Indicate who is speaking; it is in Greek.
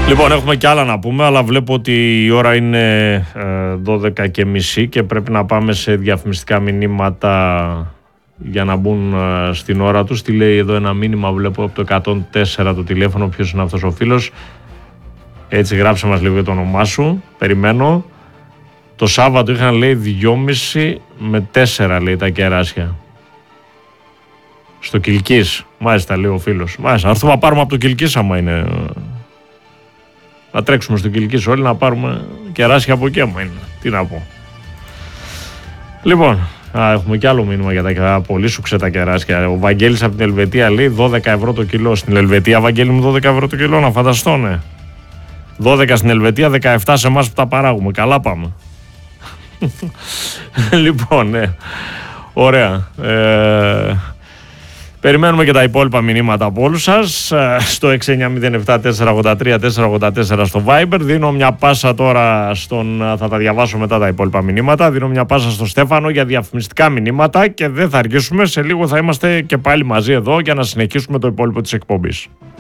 Speaker 1: Λοιπόν, έχουμε κι άλλα να πούμε, αλλά βλέπω ότι η ώρα είναι 12:30 και πρέπει να πάμε σε διαφημιστικά μηνύματα για να μπουν στην ώρα τους. Τι λέει εδώ ένα μήνυμα, βλέπω από το 104 το τηλέφωνο, ποιος είναι αυτός ο φίλος. Έτσι, γράψε μας λίγο το όνομά σου, περιμένω. Το Σάββατο είχαν, λέει, 2,5 με 4, λέει, τα κεράσια. Στο Κιλκής, μάλιστα, λέει ο φίλος. Μάλιστα, να έρθουμε να πάρουμε από το Κιλκής άμα είναι... Να τρέξουμε στο Κιλκής όλοι να πάρουμε κεράσια από εκεί άμα είναι. Τι να πω. Λοιπόν, έχουμε κι άλλο μήνυμα για τα πολύ σου ξέτα κεράσια. Ο Βαγγέλης από την Ελβετία λέει 12 ευρώ το κιλό. Στην Ελβετία, Βαγγέλη μου, 12 ευρώ το κιλό, να φανταστώ, ναι. 12 στην Ελβετία, 17 σε εμάς που τα παράγουμε. Καλά πάμε. Λοιπόν, ναι. Ωραία. Περιμένουμε και τα υπόλοιπα μηνύματα από όλους σας στο 6907-483-484 στο Viber. Δίνω μια πάσα τώρα θα τα διαβάσω μετά τα υπόλοιπα μηνύματα. Δίνω μια πάσα στο Στέφανο για διαφημιστικά μηνύματα και δεν θα αργήσουμε. Σε λίγο θα είμαστε και πάλι μαζί εδώ για να συνεχίσουμε το υπόλοιπο της εκπομπής.